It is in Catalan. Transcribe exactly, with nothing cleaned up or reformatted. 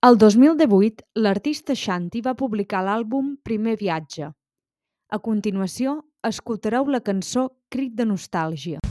El dos mil divuit, l'artista Shanti va publicar l'àlbum Primer viatge. A continuació, escoltareu la cançó Crit de nostàlgia.